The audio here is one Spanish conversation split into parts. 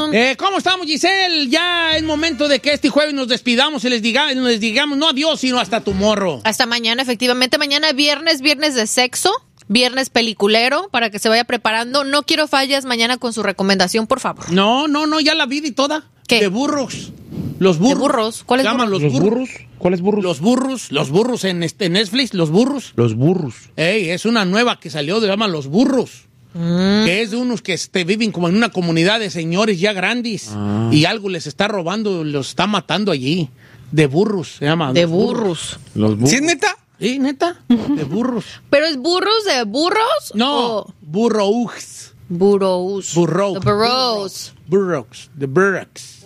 ¿Cómo estamos, Giselle? Ya es momento de que este jueves nos despidamos y les digamos no adiós, sino hasta tomorrow. Hasta mañana, efectivamente. Mañana viernes de sexo. Viernes peliculero, para que se vaya preparando. No quiero fallas mañana con su recomendación, por favor. No, ya la vi y toda. ¿Qué? De burros. Los burros. ¿De burros? ¿Cuáles llaman burros? los burros? ¿Cuáles burros? Los burros en Netflix, los burros. Los burros. Es una nueva que salió, se llama Los Burros. Que es de unos que viven como en una comunidad de señores ya grandes y algo les está robando, los está matando allí. De burros, se llama. De burros. Los burros. ¿Sí es neta? Sí, neta, de burros. ¿Pero es burros de burros? No, burros. Burros. Burros. The burros. Burros. The burros.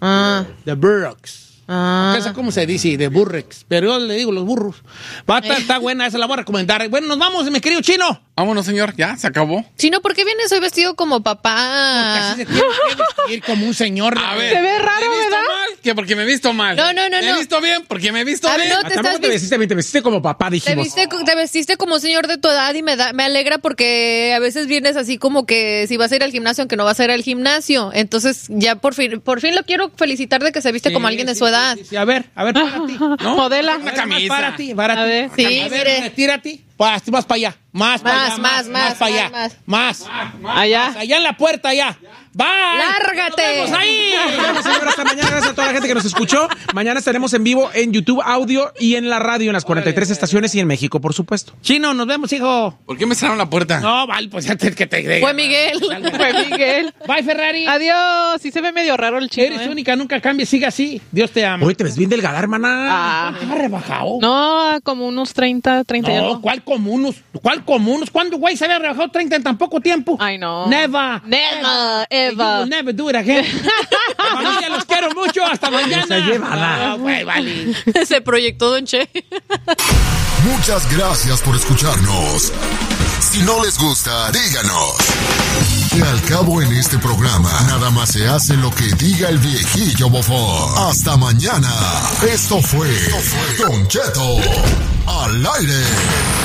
The burros. ¿Esa cómo se dice? De burrex. Pero yo le digo los burros. Está buena, esa la voy a recomendar. Bueno, nos vamos, mi querido Chino. Vámonos, señor. Ya, se acabó. Chino, ¿por qué vienes hoy vestido como papá? Casi se tiene que vestir como un señor. A ver. Se ve raro, ¿Me he visto ¿verdad? mal? ¿Que porque me he visto mal? No. ¿Me he visto bien? Porque me he visto A ver, bien. no Tampoco te vestiste bien, te vestiste como papá, dijimos. Te vestiste como señor de tu edad y me alegra porque a veces vienes así como que si vas a ir al gimnasio, aunque no vas a ir al gimnasio. Entonces ya por fin lo quiero felicitar de que se viste como alguien de su edad. Sí. A ver, para ti. ¿No? Modela. Una camisa. Para ti. A ver. Sí, A ver, mire. tírate. Más para allá. Más para allá. Más para allá. más. Allá. Allá en la puerta, allá. ¡Bye! ¡Lárgate! ¡Nos vemos ahí! Bueno, señora, hasta mañana. Gracias a toda la gente que nos escuchó. Mañana estaremos en vivo en YouTube Audio y en la radio en las 43 estaciones y en México, por supuesto. Chino, nos vemos, hijo. ¿Por qué me cerraron la puerta? No, vale, pues ya que te diga. Fue Miguel. Fue Miguel. Bye, Ferrari. Adiós. Sí se ve medio raro el chino. Eres única, nunca cambies, siga así. Dios te ama. Hoy te ves bien delgada, hermana. Ah. ¿Te has rebajado? No, como unos 30 y No, algo. ¿cuál comunos? ¿Cuándo, güey, se había rebajado 30 en tan poco tiempo? Ay, no. Never. Never, You ever. will never do it again. Familia, los quiero mucho. Hasta mañana. Se lleva nada. No, güey, vale. Se proyectó Don Che. Muchas gracias por escucharnos. Si no les gusta, díganos. Que al cabo en este programa, nada más se hace lo que diga el viejillo bofón. Hasta mañana. Esto fue Don Cheto al aire.